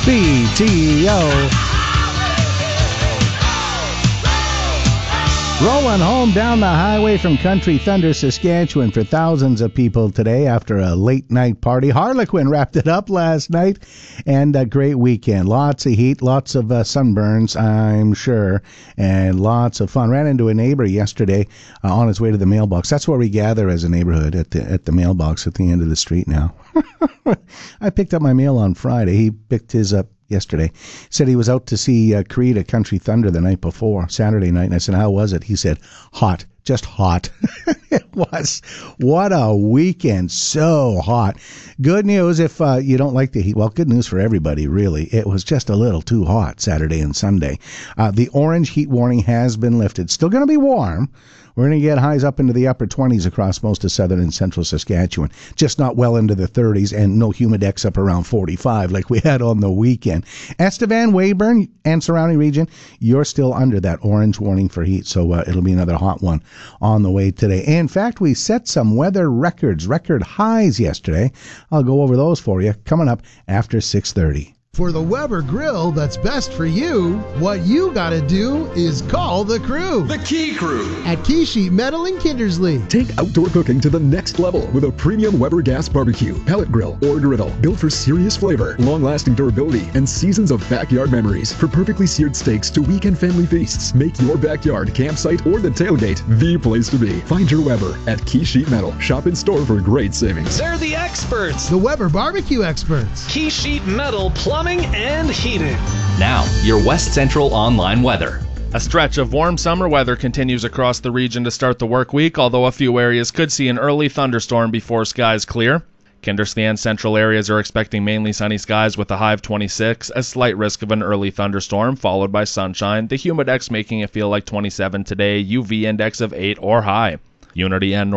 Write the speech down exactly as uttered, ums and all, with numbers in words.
B T O. Rolling home down the highway from Country Thunder, Saskatchewan for thousands of people today after a late night party. Harlequin wrapped it up last night, and a great weekend. Lots of heat, lots of uh, sunburns, I'm sure, and lots of fun. Ran into a neighbor yesterday uh, on his way to the mailbox. That's where we gather as a neighborhood, at the at the mailbox at the end of the street now. I picked up my mail on Friday. He picked his up yesterday. Said he was out to see uh, Creed at Country Thunder the night before, Saturday night. And I said, how was it? He said, hot. Just hot. It was. What a weekend. So hot. Good news if uh, you don't like the heat. Well, good news for everybody, really. It was just a little too hot Saturday and Sunday. Uh, the orange heat warning has been lifted. Still going to be warm. We're going to get highs up into the upper twenties across most of southern and central Saskatchewan. Just not well into the thirties, and no humidex up around forty-five like we had on the weekend. Estevan, Weyburn, and surrounding region, you're still under that orange warning for heat, so uh, it'll be another hot one on the way today. In fact, we set some weather records, record highs yesterday. I'll go over those for you coming up after six thirty. For the Weber grill that's best for you, what you gotta do is call the crew. The Key Crew. At Key Sheet Metal in Kindersley. Take outdoor cooking to the next level with a premium Weber gas barbecue, pellet grill, or griddle built for serious flavor, long-lasting durability, and seasons of backyard memories. For perfectly seared steaks to weekend family feasts, make your backyard, campsite, or the tailgate the place to be. Find your Weber at Key Sheet Metal. Shop in store for great savings. They're the experts. The Weber barbecue experts. Key Sheet Metal Plumbing and heating. Now, your West Central online weather. A stretch of warm summer weather continues across the region to start the work week, although a few areas could see an early thunderstorm before skies clear. Kindersley and central areas are expecting mainly sunny skies with a high of twenty-six, a slight risk of an early thunderstorm, followed by sunshine, the humidex making it feel like twenty-seven today, U V index of eight or high. Unity and